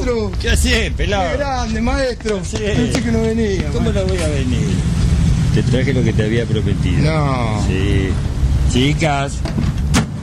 maestro. ¿Qué hacés, pelado? Qué grande, maestro. Sí. Pensé que no venía. ¿Cómo no voy a venir? Te traje lo que te había prometido. No. Sí. Chicas,